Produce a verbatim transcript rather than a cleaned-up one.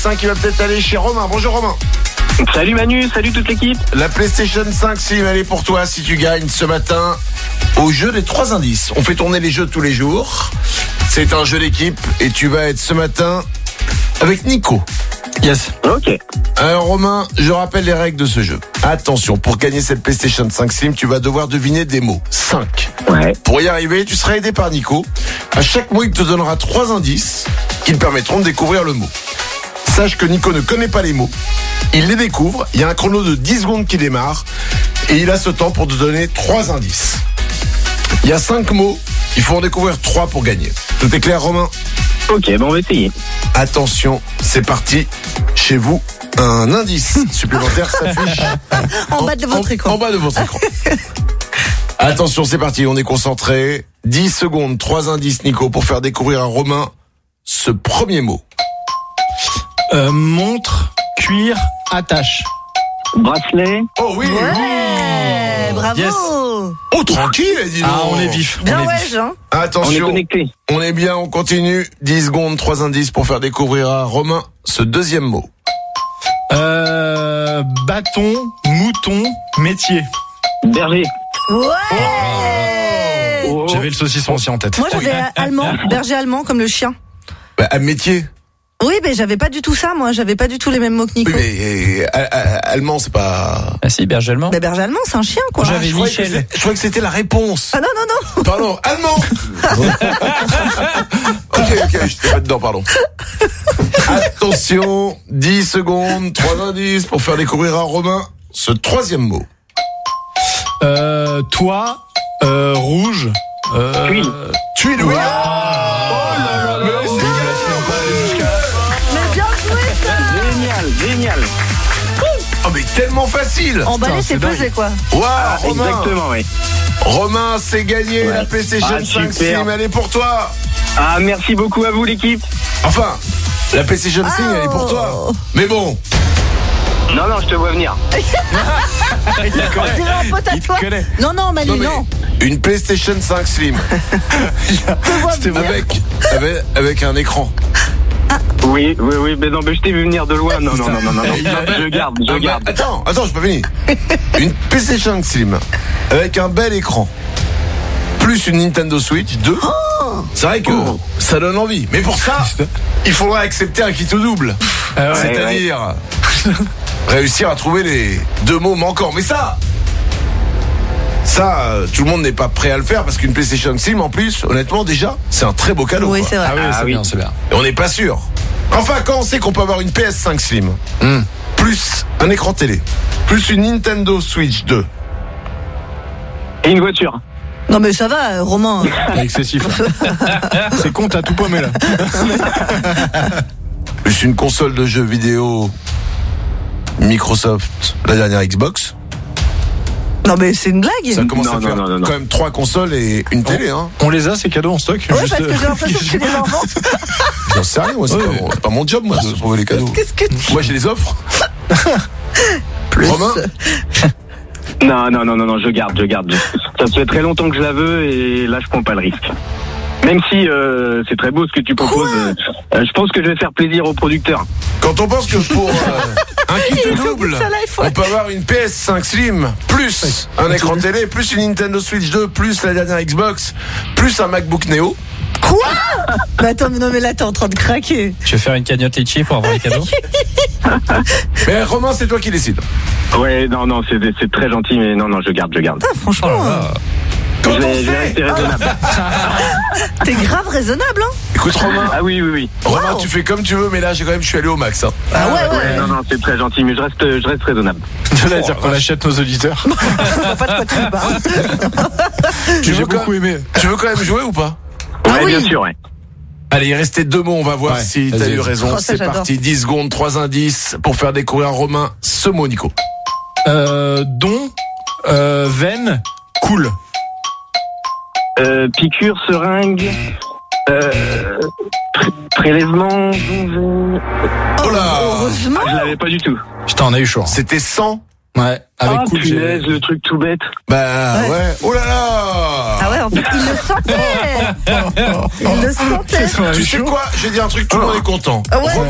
cinq, il va peut-être aller chez Romain. Bonjour Romain. Salut Manu, salut toute l'équipe. La PlayStation cinq Slim, elle est pour toi si tu gagnes ce matin au jeu des trois indices. On fait tourner les jeux tous les jours. C'est un jeu d'équipe et tu vas être ce matin avec Nico. Yes. Ok. Alors Romain, je rappelle les règles de ce jeu. Attention, pour gagner cette PlayStation cinq Slim, tu vas devoir deviner des mots. cinq. Ouais. Pour y arriver, tu seras aidé par Nico. À chaque mot, il te donnera trois indices qui te permettront de découvrir le mot. Sache que Nico ne connaît pas les mots. Il les découvre. Il y a un chrono de dix secondes qui démarre. Et il a ce temps pour te donner trois indices. Il y a cinq mots. Il faut en découvrir trois pour gagner. Tout est clair, Romain ? Ok, bon, on va essayer. Attention, c'est parti. Chez vous, un indice supplémentaire s'affiche En bas de votre écran. En bas de votre écran. Attention, c'est parti. On est concentré. dix secondes, trois indices, Nico, pour faire découvrir à Romain ce premier mot. Euh, montre, cuir, attache. Bracelet. Oh oui. Ouais, bravo. Yes. Oh, tranquille, dis donc. Ah, on est vif. Bien on est ouais, vif. Jean. On est Attention, connecté. on est bien, on continue. dix secondes, trois indices pour faire découvrir à Romain ce deuxième mot. Euh, bâton, mouton, métier. Berger. Ouais. Oh. J'avais le saucisson aussi en tête. Moi j'avais allemand, berger allemand comme le chien. Bah, un métier. Oui, mais j'avais pas du tout ça, moi. J'avais pas du tout les mêmes mots que Nico. Oui, mais euh, euh, euh, allemand, c'est pas. Ah si, berger allemand. Mais berger allemand, c'est un chien, quoi. J'avais Je croyais que Michel. c'est- je croyais que c'était la réponse. Ah non, non, non. Pardon, allemand. Ok, ok, j'étais pas dedans, pardon. Attention, dix secondes, trois indices pour faire découvrir à Romain ce troisième mot. Euh, toi, euh, rouge. Euh, Tuile. Tuile, oui. Mais bien joué, ça. Génial, génial. Oh, mais tellement facile. Emballer, Putain, c'est c'est dingue. peser, quoi. Waouh, Ah, Romain. exactement, oui. Romain, c'est gagné. Ouais. La PlayStation Ah, cinq super. Slim, elle est pour toi. Ah, merci beaucoup à vous l'équipe. Enfin, la PlayStation Slim, elle est pour toi. Mais bon, Non, non, je te vois venir. On dirait un pote à Il te toi. connaît. Non, non, Manu, non, mais non. une PlayStation cinq Slim C'était vrai. avec, avec, avec un écran. Oui, oui, oui, mais non, mais je t'ai vu venir de loin. Non, non, non, non, non, non. Je garde, je Ah, bah, garde. attends, attends, j'ai pas fini. Une PlayStation Slim avec un bel écran, plus une Nintendo Switch deux. C'est vrai que Oh. ça donne envie. Mais pour ça, il faudra accepter un kit au double. Ah ouais. C'est-à-dire réussir à trouver les deux mots manquants. Mais ça, ça, euh, tout le monde n'est pas prêt à le faire parce qu'une PlayStation Slim, en plus, honnêtement, déjà, c'est un très beau cadeau. Oui, quoi. c'est vrai. Ah oui, Ah c'est oui. bien, c'est bien. Et on n'est pas sûr. Enfin, quand on sait qu'on peut avoir une P S cinq Slim, Hmm. plus un écran télé, plus une Nintendo Switch deux. Et une voiture. Non, mais ça va, euh, Romain. C'est excessif. là. C'est con, t'as tout paumé là. Plus une console de jeux vidéo Microsoft, la dernière Xbox. Non, mais c'est une blague. Ça commence Non, à non, faire non, non, non. quand même trois consoles et une télé. Hein. On les a, ces cadeaux en stock. Ouais, juste, parce que j'ai l'impression que tu les inventes. J'en sais rien, moi, c'est Ouais. pas, mon- c'est pas mon job, moi, de trouver les cadeaux. Qu'est-ce que tu... Moi, j'ai les offres. Plus. Romain, Non, non, non, non, non, je garde, je garde. Ça fait très longtemps que je la veux et là, je prends pas le risque. Même si euh, c'est très beau ce que tu proposes, euh, euh, je pense que je vais faire plaisir aux producteurs. quand on pense que pour euh, un kit Il faut double, que ça l'aille, faut- on peut avoir une P S cinq Slim, plus un écran télé, plus une Nintendo Switch deux, plus la dernière Xbox, plus un MacBook Neo. Quoi? Mais attends, mais non, mais là, t'es en train de craquer. Je vais faire une cagnotte Litchi pour avoir les cadeaux. Mais Romain, c'est toi qui décides. Ouais, non, non, c'est c'est très gentil, mais non, non, je garde, je garde. Ah, franchement, euh, Quand Je on vais, je vais sait... rester raisonnable. t'es grave raisonnable, hein. Écoute Romain, Ah oui, oui, oui. Romain, Wow. tu fais comme tu veux, mais là, j'ai quand même, je suis allé au max. Hein. Ah ouais, Ouais, ouais. non, non, c'est très gentil, mais je reste, je reste raisonnable. De là à dire qu'on achète nos auditeurs. Je vois pas de quoi tu parles. Tu J'ai veux, quand beaucoup même, aimé. tu veux quand même jouer ou pas? Ouais, Ah oui. bien sûr, ouais. Allez, il restait deux mots, on va voir Ouais, si t'as vas-y, eu vas-y. raison. Oh, ça, C'est j'adore. parti, dix secondes, trois indices pour faire découvrir à Romain ce mot, Nico. Euh, don, euh, veine, cool. Euh, piqûre, seringue, euh, pré- prélèvement. Oh là, Heureusement. Ah, je l'avais pas du tout. Putain, on a eu chaud. hein. c'était cent. Ouais, avec Ah, cool, j'ai... punaise, le truc tout bête. Bah ouais. Ouais. Oh là là. Ah ouais, en fait, il le sentait. Il le sentait. Ça, on a eu Tu sais chaud. quoi? Je vais dire un truc, tout le monde est content. Ah ouais. Romain